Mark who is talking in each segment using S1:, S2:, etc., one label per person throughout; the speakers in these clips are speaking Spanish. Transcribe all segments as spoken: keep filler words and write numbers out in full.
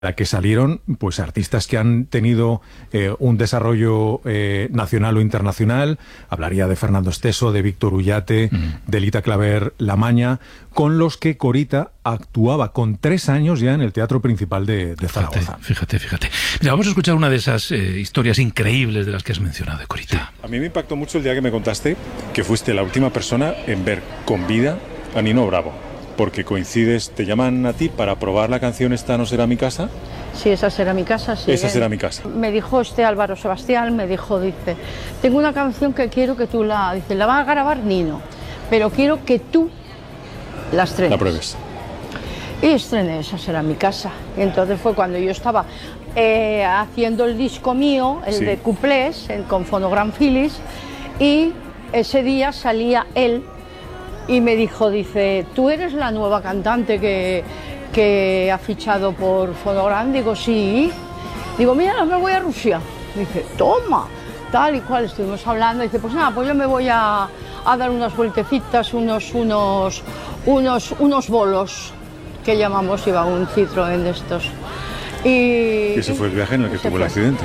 S1: la que salieron pues artistas que han tenido eh, un desarrollo eh, nacional o internacional. Hablaría de Fernando Esteso, de Víctor Ullate, mm. de Lita Claver La Maña, con los que Corita actuaba con tres años ya en el Teatro Principal de, de Zaragoza.
S2: Fíjate, fíjate, fíjate. Mira, vamos a escuchar una de esas eh, historias increíbles de las que has mencionado de Corita.
S3: Sí. A mí me impactó mucho el día que me contaste que fuiste la última persona en ver con vida a Nino Bravo. Porque coincides, te llaman a ti para probar la canción Esta no será mi casa.
S4: Sí, esa será mi casa, sí.
S3: Esa será mi casa.
S4: Me dijo este Álvaro Sebastián, me dijo, dice, tengo una canción que quiero que tú la, dice, la va a grabar Nino, pero quiero que tú la estrenes.
S3: La pruebes.
S4: Y estrené Esa será mi casa. Y entonces fue cuando yo estaba eh, haciendo el disco mío, el sí. de cuplés, el, con Fonogram Phillies, y ese día salía él. Y me dijo, dice, ¿tú eres la nueva cantante que, que ha fichado por Fonogram? Digo, sí. Digo, mira, me voy a Rusia. Dice, toma, tal y cual. Estuvimos hablando. Dice, pues nada, pues yo me voy a, a dar unas vueltecitas, unos, unos, unos, unos bolos, que llamamos, iba un Citroën de estos. Y
S3: ese fue el viaje en el que tuvo el accidente.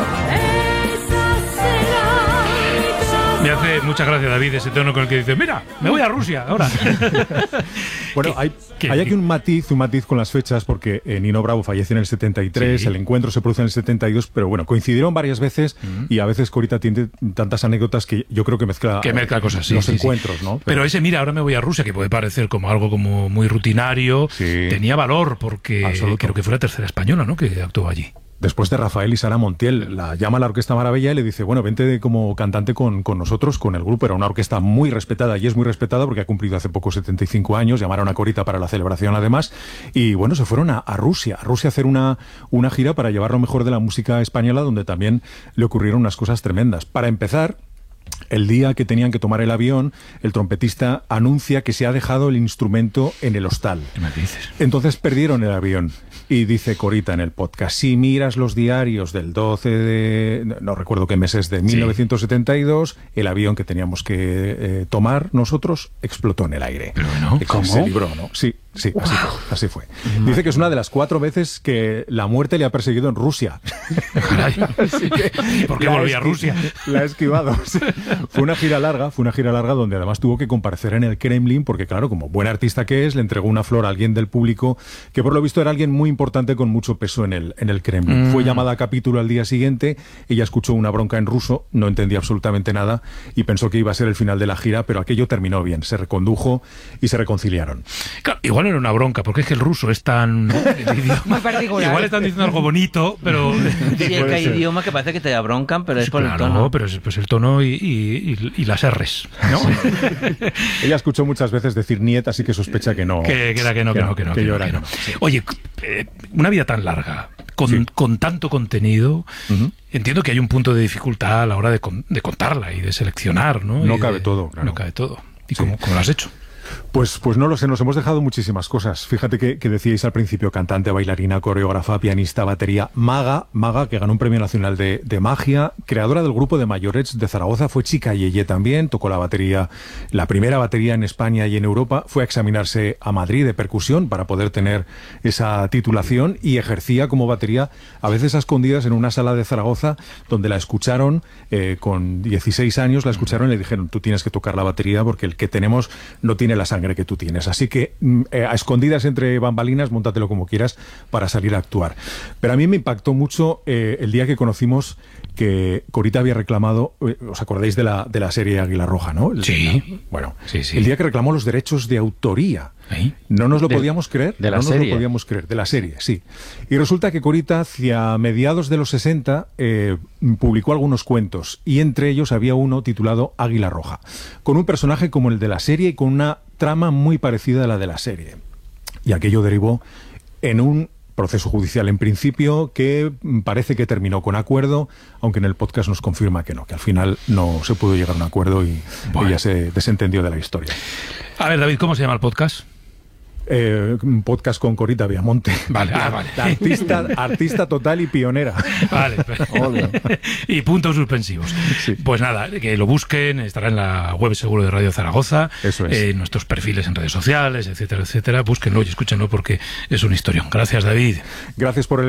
S2: Me hace mucha gracia, David, ese tono con el que dice, mira, me voy a Rusia ahora.
S1: Bueno, hay, hay aquí un matiz, un matiz con las fechas, porque eh, Nino Bravo fallece en el setenta y tres, sí. el encuentro se produce en el setenta y dos, pero bueno, coincidieron varias veces uh-huh. y a veces Corita tiene tantas anécdotas que yo creo que mezcla,
S2: que mezcla cosas, sí,
S1: los
S2: sí,
S1: encuentros,
S2: sí.
S1: ¿no? Pero,
S2: pero ese, mira, ahora me voy a Rusia, que puede parecer como algo como muy rutinario, sí. tenía valor, porque Absoluto. creo que fue la tercera española, ¿no?, que actuó allí.
S1: Después de Rafael y Sara Montiel, la llama a la Orquesta Maravilla y le dice, bueno, vente de, como cantante con, con nosotros, con el grupo. Era una orquesta muy respetada y es muy respetada porque ha cumplido hace poco setenta y cinco años. Llamaron a Corita para la celebración además. Y bueno, se fueron a, a Rusia, a Rusia a hacer una, una gira para llevar lo mejor de la música española, donde también le ocurrieron unas cosas tremendas. Para empezar, el día que tenían que tomar el avión, el trompetista anuncia que se ha dejado el instrumento en el hostal.
S2: ¿Qué me dices?
S1: Entonces perdieron el avión. Y dice Corita en el podcast, si miras los diarios del doce de... no recuerdo qué meses, de mil novecientos setenta y dos, sí. el avión que teníamos que eh, tomar nosotros explotó en el aire.
S2: Pero no,
S1: ¿cómo? Se libró, ¿no? Sí, sí, wow. así fue. Así fue. Dice que es una de las cuatro veces que la muerte le ha perseguido en Rusia.
S2: ¿Por qué volví a Rusia?
S1: La ha esquivado. Sí. Fue una gira larga, fue una gira larga donde además tuvo que comparecer en el Kremlin, porque claro, como buen artista que es, le entregó una flor a alguien del público, que por lo visto era alguien muy importante importante con mucho peso en el, en el Kremlin. Mm. Fue llamada a capítulo al día siguiente, ella escuchó una bronca en ruso, no entendía absolutamente nada y pensó que iba a ser el final de la gira, pero aquello terminó bien, se recondujo y se reconciliaron.
S2: Claro, igual era una bronca, porque es que el ruso es tan... el idioma, muy particular. Igual están diciendo algo bonito, pero...
S5: Sí, es que hay idiomas que parece que te broncan, pero es por
S2: claro,
S5: el tono.
S2: No, pero es pues el tono y, y, y, y las R's, ¿no? Sí.
S1: Ella escuchó muchas veces decir niet, así que sospecha que no...
S2: Que, que era que no, que, que no, que no. Que, que, yo era que no. no. Sí. Oye, eh, una vida tan larga, con, sí. con tanto contenido, uh-huh. entiendo que hay un punto de dificultad a la hora de, con, de contarla y de seleccionar, ¿no?
S1: No
S2: y
S1: cabe
S2: de,
S1: todo, claro.
S2: No cabe todo. ¿Y
S1: sí.
S2: cómo, cómo lo has hecho?
S1: Pues, pues no lo sé, nos hemos dejado muchísimas cosas. Fíjate que, que decíais al principio, cantante, bailarina, coreógrafa, pianista, batería, maga, maga que ganó un premio nacional de, de magia, creadora del grupo de Mayorets de Zaragoza, fue chica yeye también, tocó la batería, la primera batería en España y en Europa, fue a examinarse a Madrid de percusión para poder tener esa titulación y ejercía como batería a veces a escondidas en una sala de Zaragoza donde la escucharon eh, con dieciséis años, la escucharon y le dijeron, tú tienes que tocar la batería porque el que tenemos no tiene la sangre que tú tienes. Así que eh, a escondidas entre bambalinas, móntatelo como quieras para salir a actuar. Pero a mí me impactó mucho eh, el día que conocimos que Corita había reclamado, eh, ¿os acordáis de la, de la serie Águila Roja, no? El,
S2: sí.
S1: ¿no? Bueno,
S2: sí, sí.
S1: el día que reclamó los derechos de autoría. ¿Eh? No nos lo de, podíamos creer.
S5: De la
S1: no
S5: serie.
S1: nos lo podíamos creer. De la serie, sí. Y resulta que Corita, hacia mediados de los sesenta, eh, publicó algunos cuentos. Y entre ellos había uno titulado Águila Roja, con un personaje como el de la serie y con una trama muy parecida a la de la serie. Y aquello derivó en un proceso judicial en principio que parece que terminó con acuerdo, aunque en el podcast nos confirma que no, que al final no se pudo llegar a un acuerdo y bueno. ella se desentendió de la historia.
S2: A ver, David, ¿cómo se llama el podcast?
S1: eh, un podcast con Corita Viamonte.
S2: Vale, ah, vale.
S1: Artista, artista total y pionera.
S2: Vale. Y puntos suspensivos.
S1: Sí.
S2: Pues nada, que lo busquen, estará en la web seguro de Radio Zaragoza,
S1: Eso es.
S2: en nuestros perfiles en redes sociales, etcétera, etcétera. Búsquenlo y escúchenlo porque es una historia. Gracias, David.
S1: Gracias por el